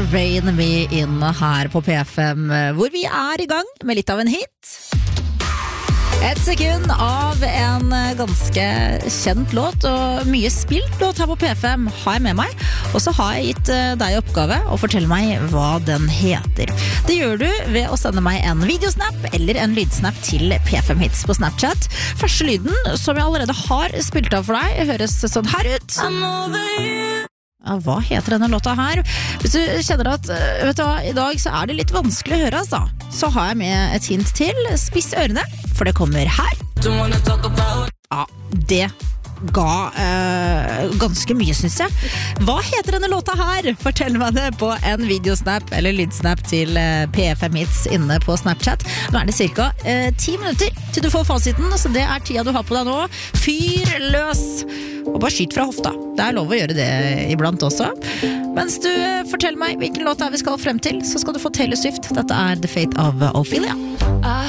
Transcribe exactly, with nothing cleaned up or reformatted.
Rain Me In her på P fem, hvor vi er i gang med litt av en hit. Et sekund av en ganske kjent låt og mye spilt låt her på P fem har jeg med meg. Og så har jeg gitt deg oppgave å fortelle meg hva den heter. Det gjør du ved å sende meg en videosnap eller en lydsnap til P fem Hits på Snapchat. Første lyden, som jeg allerede har spilt av for deg, høres sånn her ut. Ja, hva heter denne låta her? Hvis du kjenner at, vet du hva, i dag så er det litt vanskelig å høre, altså, så har jeg med et hint til. Spiss ørene, for det kommer her. Ja, det ga eh, ganske mye, synes jeg. Hva heter denne låta her? Fortell meg det på en videosnap eller lydsnap til eh, P fem Hits inne på Snapchat. Nå er det cirka eh, ti minutter til du får fasiten, så det er tida du har på deg nå. Fyr løs! Og bare skyt fra hofta. Det er lov å gjøre det iblant også. Mens du eh, forteller meg hvilken låt er vi skal frem til, så skal du få Taylor Swift. Dette er The Fate of Ophelia. I